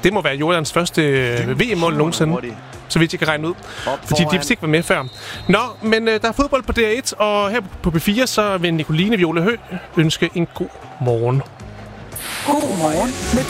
Det må være Jordans første VM-mål nogensinde, så vidt jeg kan regne ud. Fordi de ikke var med før. Nå, men der er fodbold på DR1, og her på P4, så vil Nicoline Viola Høgh ønske en god morgen. God morgen med